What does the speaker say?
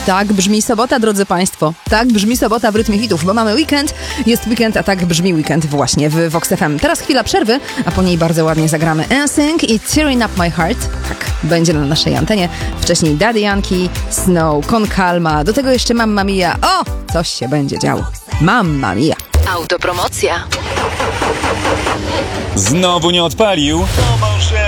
Tak brzmi sobota, drodzy Państwo. Tak brzmi sobota w rytmie hitów, bo mamy weekend, jest weekend, a tak brzmi weekend właśnie w Vox FM. Teraz chwila przerwy, a po niej bardzo ładnie zagramy NSYNC i Tearing Up My Heart. Tak, będzie na naszej antenie. Wcześniej Daddy Yankee, Snow, Con Calma, do tego jeszcze Mamma Mia. O, coś się będzie działo. Mamma Mia. Autopromocja. Znowu nie odpalił?